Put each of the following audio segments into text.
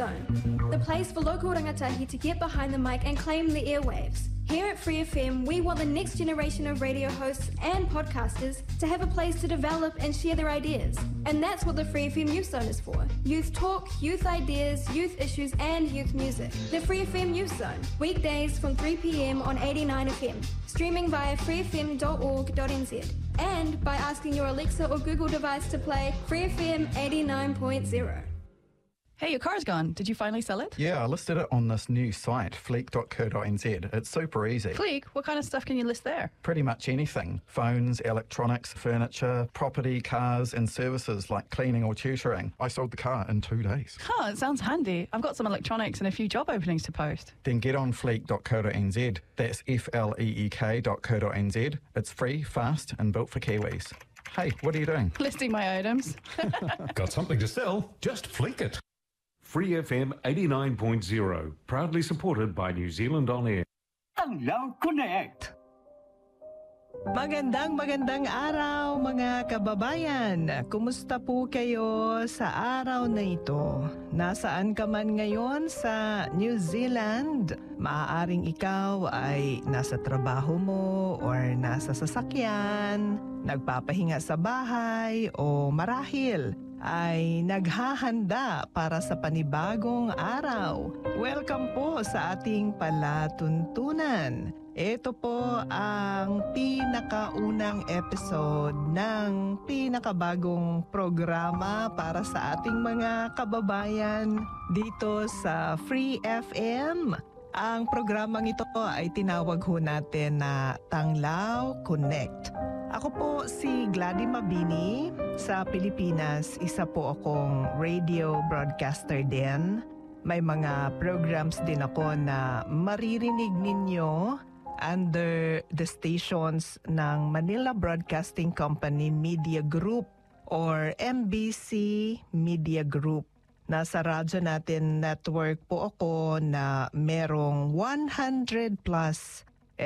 Zone, the place for local rangatahi to get behind the mic and claim the airwaves. Here at Free FM, we want the next generation of radio hosts and podcasters to have a place to develop and share their ideas. And that's what the Free FM Youth Zone is for. Youth talk, youth ideas, youth issues, and youth music. The Free FM Youth Zone, weekdays from 3 p.m. on 89 FM, streaming via freefm.org.nz, and by asking your Alexa or Google device to play Free FM 89.0. Hey, your car's gone. Did you finally sell it? Yeah, I listed it on this new site, fleek.co.nz. It's super easy. Fleek? What kind of stuff can you list there? Pretty much anything. Phones, electronics, furniture, property, cars, and services like cleaning or tutoring. I sold the car in 2 days. Huh, it sounds handy. I've got some electronics and a few job openings to post. Then get on fleek.co.nz. That's fleek.co.nz. It's free, fast, and built for Kiwis. Hey, what are you doing? Listing my items. Got something to sell? Just fleek it. Free FM 89.0, proudly supported by New Zealand On Air. Tanglaw Connect. Magandang araw mga kababayan. Kumusta po kayo sa araw na ito? Nasaan ka man ngayon sa New Zealand? Maaaring ikaw ay nasa trabaho mo or nasa sasakyan, nagpapahinga sa bahay o marahil ay naghahanda para sa panibagong araw. Welcome po sa ating palatuntunan. Ito po ang pinakaunang episode ng pinakabagong programa para sa ating mga kababayan dito sa Free FM. Ang programang ito ay tinawag ho natin na Tanglaw Connect. Ako po si Gladys Mabini. Sa Pilipinas, isa po akong radio broadcaster din. May mga programs din ako na maririnig ninyo under the stations ng Manila Broadcasting Company Media Group or MBC Media Group. Nasa radyo natin network po ako na merong 100 plus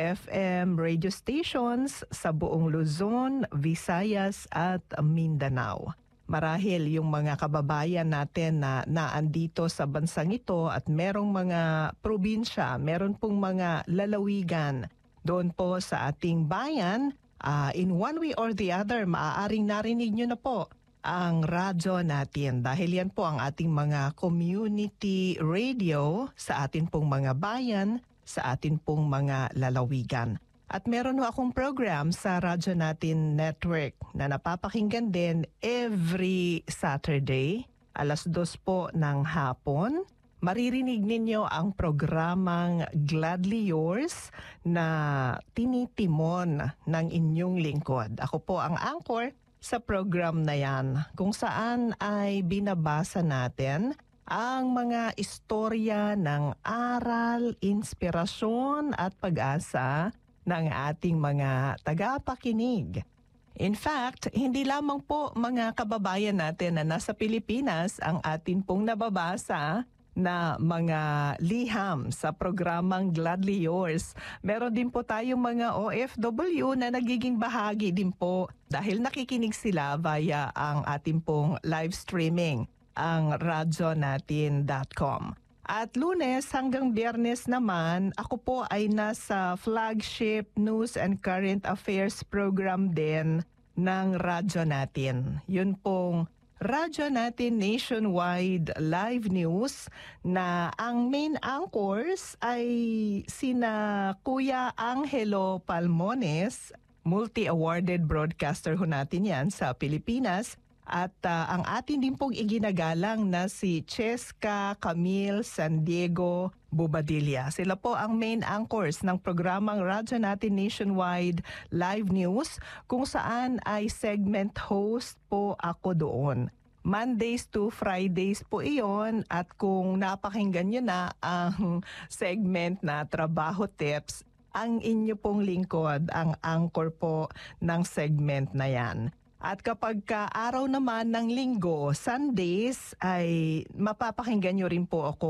FM radio stations sa buong Luzon, Visayas at Mindanao. Marahil yung mga kababayan natin na naandito sa bansang ito at merong mga probinsya, meron pong mga lalawigan doon po sa ating bayan, in one way or the other, maaaring narinig nyo na po ang radyo natin dahil yan po ang ating mga community radio sa atin pong mga bayan, sa atin pong mga lalawigan. At meron ho akong program sa Radyo Natin Network na napapakinggan din every Saturday, 2:00 po ng hapon. Maririnig ninyo ang programang Gladly Yours na tinitimon ng inyong lingkod. Ako po ang anchor sa program na yan kung saan ay binabasa natin ang mga istorya ng aral, inspirasyon at pag-asa ng ating mga tagapakinig. In fact, hindi lamang po mga kababayan natin na nasa Pilipinas ang atin pong nababasa na mga liham sa programang Gladly Yours. Meron din po tayong mga OFW na nagiging bahagi din po dahil nakikinig sila via ang ating pong live streaming, ang radyonatin.com. At Lunes hanggang Biyernes naman, ako po ay nasa flagship news and current affairs program din ng Radyo Natin. Yun pong Radyo Natin Nationwide Live News na ang main anchors ay sina Kuya Angelo Palmones, multi-awarded broadcaster ho natin yan sa Pilipinas, at ang atin din pong iginagalang na si Cheska Camille San Diego Bobadilla. Sila po ang main anchors ng programang Radyo Natin Nationwide Live News kung saan ay segment host po ako doon. Mondays to Fridays po iyon at kung napakinggan nyo na ang segment na Trabaho Tips, ang inyo pong lingkod ang anchor po ng segment na yan. At kapag araw naman ng linggo, Sundays, ay mapapakinggan nyo rin po ako